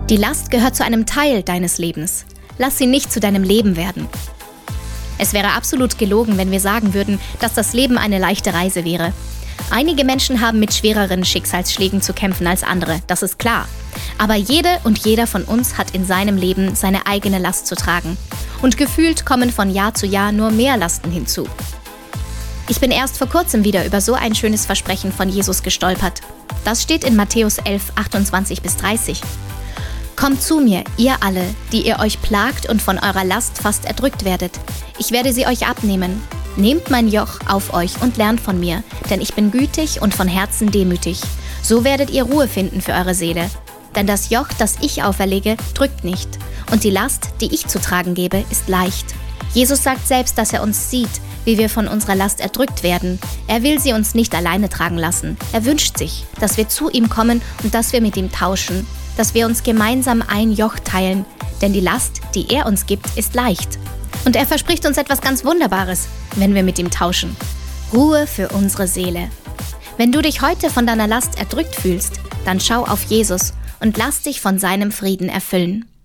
Die Last gehört zu einem Teil deines Lebens. Lass sie nicht zu deinem Leben werden. Es wäre absolut gelogen, wenn wir sagen würden, dass das Leben eine leichte Reise wäre. Einige Menschen haben mit schwereren Schicksalsschlägen zu kämpfen als andere, das ist klar. Aber jede und jeder von uns hat in seinem Leben seine eigene Last zu tragen. Und gefühlt kommen von Jahr zu Jahr nur mehr Lasten hinzu. Ich bin erst vor kurzem wieder über so ein schönes Versprechen von Jesus gestolpert. Das steht in Matthäus 11, 28-30. Kommt zu mir, ihr alle, die ihr euch plagt und von eurer Last fast erdrückt werdet. Ich werde sie euch abnehmen. Nehmt mein Joch auf euch und lernt von mir, denn ich bin gütig und von Herzen demütig. So werdet ihr Ruhe finden für eure Seele. Denn das Joch, das ich auferlege, drückt nicht. Und die Last, die ich zu tragen gebe, ist leicht. Jesus sagt selbst, dass er uns sieht, wie wir von unserer Last erdrückt werden. Er will sie uns nicht alleine tragen lassen. Er wünscht sich, dass wir zu ihm kommen und dass wir mit ihm tauschen. Dass wir uns gemeinsam ein Joch teilen. Denn die Last, die er uns gibt, ist leicht. Und er verspricht uns etwas ganz Wunderbares, wenn wir mit ihm tauschen. Ruhe für unsere Seele. Wenn du dich heute von deiner Last erdrückt fühlst, dann schau auf Jesus und lass dich von seinem Frieden erfüllen.